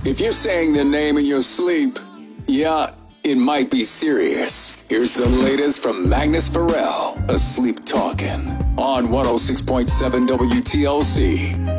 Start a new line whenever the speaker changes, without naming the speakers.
If you're saying their name in your sleep, yeah, it might be serious. Here's the latest from Magnus Farrell, Asleep Talking, on 106.7 WTLC.